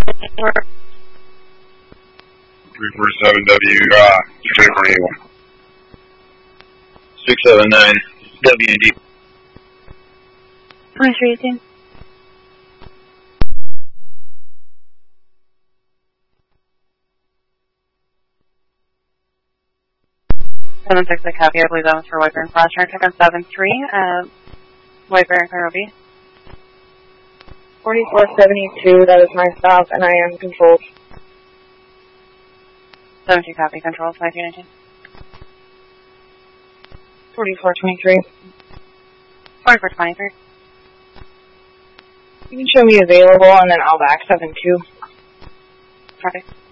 347W, Jennifer Eagle. 679 WD. 2318. Seven six, I copy. I believe that was for White Bear and Flash. Turn pick on 7-3. White Bear and Karobi. 4472, that is my stop, and I am controlled. 72 copy. Control 2319. 4423. 4423. You can show me available, and then I'll back 7-2. Copy.